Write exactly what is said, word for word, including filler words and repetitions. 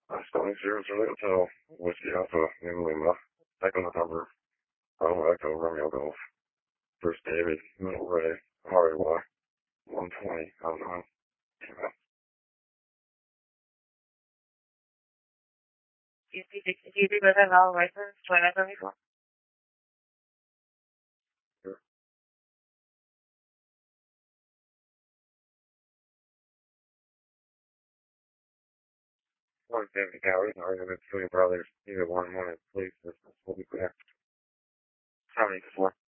Stoney Zero Zero Hotel, Whiskey Alpha, New Lima, Second November, Bravo Echo, Romeo Golf, First David, Middle Ray, Harry Y, one twenty, Alpha, Do you speak, do you speak with a valid license? twenty-nine seventy-four? one seventy Coward, argument between brothers, either one wanted police assistance will be clear. seventy-four.